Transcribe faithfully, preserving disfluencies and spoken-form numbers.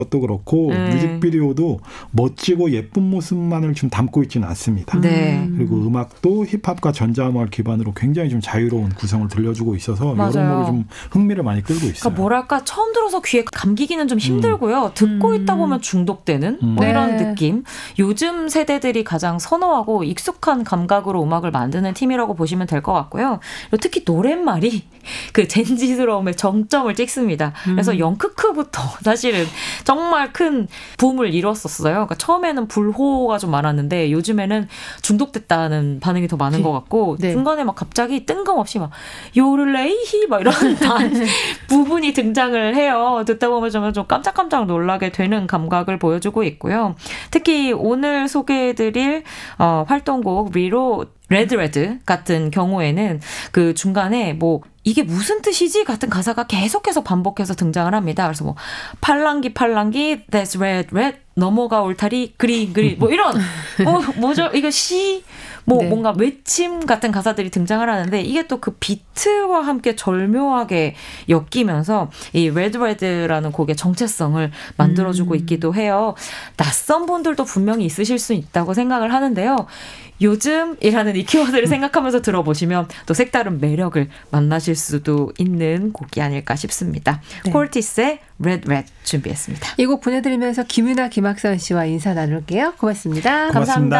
것도 그렇고 네. 뮤직비디오도 멋지고 예쁜 모습만을 좀 담고 있지는 않습니다. 네. 그리고 음악도 힙합과 전자음악을 기반으로 굉장히 좀 자유로운 구성을 들려주고 있어서 맞아요. 여러모로 좀 흥미를 많이 끌고 있어요. 그러니까 뭐랄까 처음 들어서 귀에 감기기는 좀 힘들고요. 음. 듣고 음. 있다 보면 중독되는 음. 뭐 이런 네. 느낌. 요즘 세대들이 가장 선호하고 익숙한 감각으로 음악을 만드는 팀이라고 보시면 될 것 같고요. 그리고 특히 노랫말이 그 젠지스러움의 정점을 찍습니다. 그래서 음. 영크크부터 사실은 정말 큰 붐을 이뤘었어요. 그러니까 처음에는 불호가 좀 많았는데 요즘에는 중독됐다는 반응이 더 많은 네. 것 같고 네. 중간에 막 갑자기 뜬금없이 막 요를레이히 막 이런 단 부분이 등장을 해요. 듣다 보면 정말 좀 깜짝깜짝 놀라게 되는 감각을 보여주고 있고요. 특히 오늘 소개해드릴 어, 활동곡 위로 레드 레드 같은 경우에는 그 중간에 뭐 이게 무슨 뜻이지 같은 가사가 계속해서 반복해서 등장을 합니다. 그래서 뭐 팔랑기 팔랑기 that's red red 넘어가 울타리 그린 그린 뭐 이런 어 뭐죠 이거 시 뭐 네. 뭔가 외침 같은 가사들이 등장을 하는데 이게 또 그 비트와 함께 절묘하게 엮이면서 이 레드 레드라는 곡의 정체성을 만들어주고 음. 있기도 해요. 낯선 분들도 분명히 있으실 수 있다고 생각을 하는데요. 요즘이라는 이 키워드를 생각하면서 들어보시면 또 색다른 매력을 만나실 수도 있는 곡이 아닐까 싶습니다. 네. 콜티스의 Red Red 준비했습니다. 이 곡 보내드리면서 김윤아, 김학선 씨와 인사 나눌게요. 고맙습니다. 고맙습니다.